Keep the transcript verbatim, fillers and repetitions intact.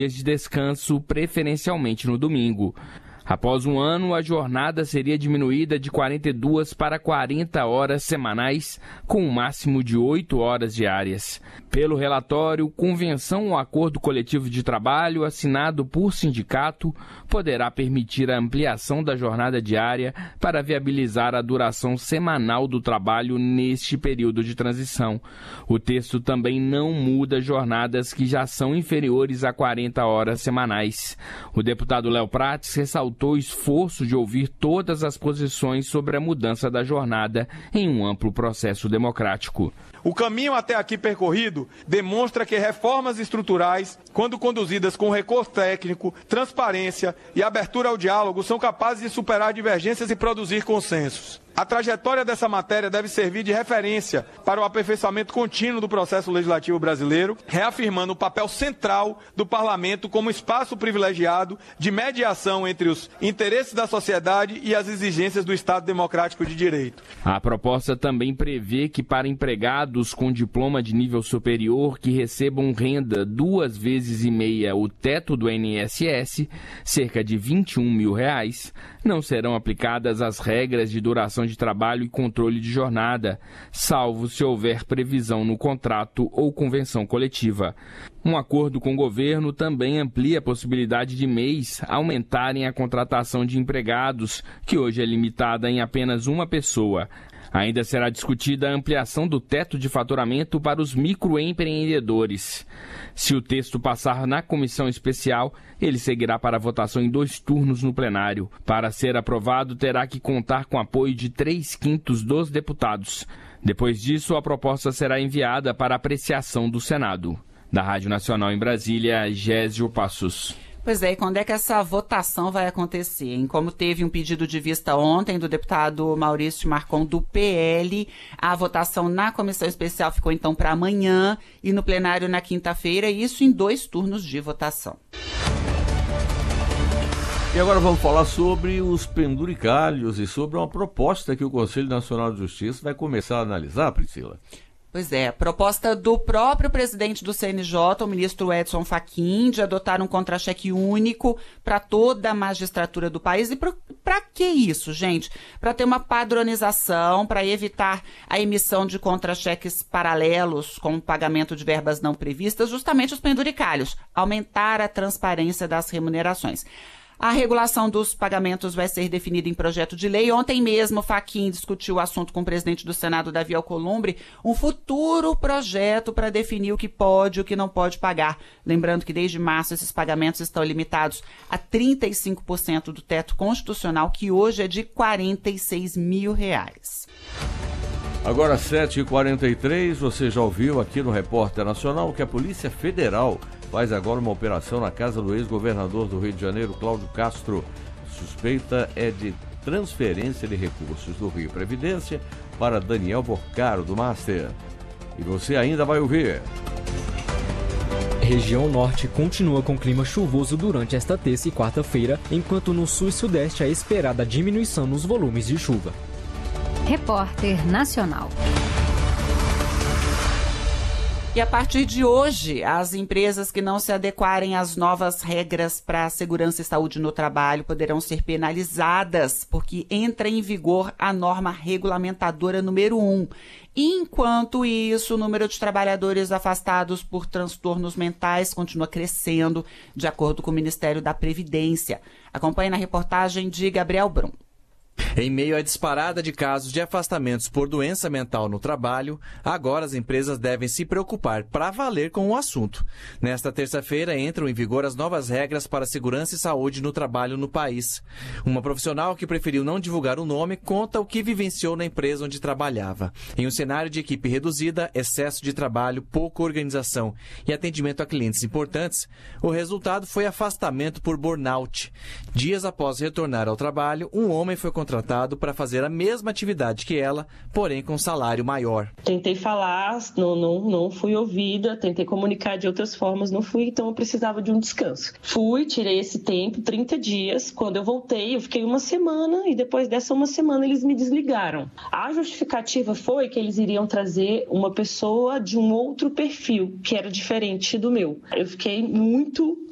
dias de descanso, preferencialmente no domingo. Após um ano, a jornada seria diminuída de quarenta e duas para quarenta horas semanais, com um máximo de oito horas diárias. Pelo relatório, convenção ou acordo coletivo de trabalho assinado por sindicato poderá permitir a ampliação da jornada diária para viabilizar a duração semanal do trabalho neste período de transição. O texto também não muda jornadas que já são inferiores a quarenta horas semanais. O deputado Léo Prates ressaltou o esforço de ouvir todas as posições sobre a mudança da jornada em um amplo processo democrático. O caminho até aqui percorrido demonstra que reformas estruturais, quando conduzidas com recurso técnico, transparência e abertura ao diálogo, são capazes de superar divergências e produzir consensos. A trajetória dessa matéria deve servir de referência para o aperfeiçoamento contínuo do processo legislativo brasileiro, reafirmando o papel central do parlamento como espaço privilegiado de mediação entre os interesses da sociedade e as exigências do Estado democrático de direito. A proposta também prevê que para empregados com diploma de nível superior que recebam renda duas vezes e meia o teto do I N S S, cerca de vinte e um mil reais, não serão aplicadas as regras de duração de trabalho e controle de jornada, salvo se houver previsão no contrato ou convenção coletiva. Um acordo com o governo também amplia a possibilidade de M E Is aumentarem a contratação de empregados, que hoje é limitada em apenas uma pessoa. Ainda será discutida a ampliação do teto de faturamento para os microempreendedores. Se o texto passar na comissão especial, ele seguirá para votação em dois turnos no plenário. Para ser aprovado, terá que contar com apoio de três quintos dos deputados. Depois disso, a proposta será enviada para apreciação do Senado. Da Rádio Nacional em Brasília, Gésio Passos. Pois é, e quando é que essa votação vai acontecer, hein? Como teve um pedido de vista ontem do deputado Maurício Marcon, do P L, a votação na comissão especial ficou então para amanhã e no plenário na quinta-feira, e isso em dois turnos de votação. E agora vamos falar sobre os penduricalhos e sobre uma proposta que o Conselho Nacional de Justiça vai começar a analisar, Priscila. Pois é, proposta do próprio presidente do C N J, o ministro Edson Fachin, de adotar um contra-cheque único para toda a magistratura do país. E para que isso, gente? Para ter uma padronização, para evitar a emissão de contra-cheques paralelos com o pagamento de verbas não previstas, justamente os penduricalhos, aumentar a transparência das remunerações. A regulação dos pagamentos vai ser definida em projeto de lei. Ontem mesmo, Fachin discutiu o assunto com o presidente do Senado, Davi Alcolumbre, um futuro projeto para definir o que pode e o que não pode pagar. Lembrando que desde março esses pagamentos estão limitados a trinta e cinco por cento do teto constitucional, que hoje é de quarenta e seis mil reais. Agora, sete e quarenta e três, você já ouviu aqui no Repórter Nacional que a Polícia Federal faz agora uma operação na casa do ex-governador do Rio de Janeiro, Cláudio Castro. A suspeita é de transferência de recursos do Rio Previdência para Daniel Borcaro, do Master. E você ainda vai ouvir. Região Norte continua com clima chuvoso durante esta terça e quarta-feira, enquanto no Sul e Sudeste há esperada diminuição nos volumes de chuva. Repórter Nacional. E a partir de hoje, as empresas que não se adequarem às novas regras para a segurança e saúde no trabalho poderão ser penalizadas, porque entra em vigor a norma regulamentadora número um. Enquanto isso, o número de trabalhadores afastados por transtornos mentais continua crescendo, de acordo com o Ministério da Previdência. Acompanhe na reportagem de Gabriel Brum. Em meio à disparada de casos de afastamentos por doença mental no trabalho, agora as empresas devem se preocupar para valer com o assunto. Nesta terça-feira entram em vigor as novas regras para segurança e saúde no trabalho no país. Uma profissional que preferiu não divulgar o nome conta o que vivenciou na empresa onde trabalhava. Em um cenário de equipe reduzida, excesso de trabalho, pouca organização e atendimento a clientes importantes, o resultado foi afastamento por burnout. Dias após retornar ao trabalho, um homem foi contratado para fazer a mesma atividade que ela, porém com salário maior. Tentei falar, não, não, não fui ouvida, tentei comunicar de outras formas, não fui, então eu precisava de um descanso. Fui, tirei esse tempo, trinta dias, quando eu voltei, eu fiquei uma semana e depois dessa uma semana eles me desligaram. A justificativa foi que eles iriam trazer uma pessoa de um outro perfil, que era diferente do meu. Eu fiquei muito